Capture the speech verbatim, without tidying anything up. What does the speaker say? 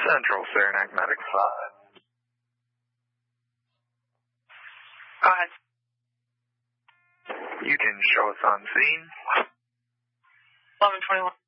Central Saranac Medic five. Go ahead. You can show us on scene. eleven twenty-one.